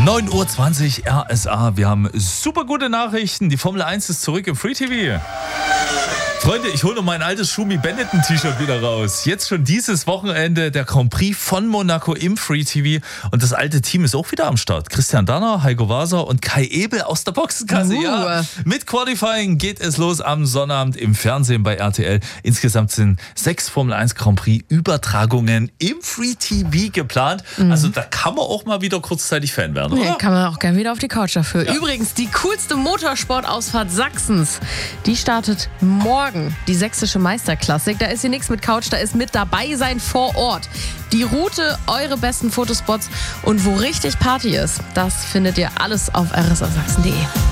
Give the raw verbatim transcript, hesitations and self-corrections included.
neun Uhr zwanzig R S A. Wir haben super gute Nachrichten. Die Formel eins ist zurück im Free T V. Freunde, ich hole noch mein altes Schumi Benetton-T-Shirt wieder raus. Jetzt schon dieses Wochenende der Grand Prix von Monaco im Free T V. Und das alte Team ist auch wieder am Start. Christian Danner, Heiko Waser und Kai Ebel aus der Boxengasse. Uh. Ja, mit Qualifying geht es los am Sonnabend im Fernsehen bei R T L. Insgesamt sind sechs Formel eins Grand Prix Übertragungen im Free T V geplant. Mhm. Also da kann man auch mal wieder kurzzeitig Fan werden, oder? Ja, kann man auch gerne wieder auf die Couch dafür. Ja. Übrigens, die coolste Motorsportausfahrt Sachsens, die startet morgen. Die sächsische Meisterklassik. Da ist hier nichts mit Couch, da ist mit dabei sein vor Ort. Die Route, eure besten Fotospots und wo richtig Party ist, das findet ihr alles auf r s a sachsen punkt d e.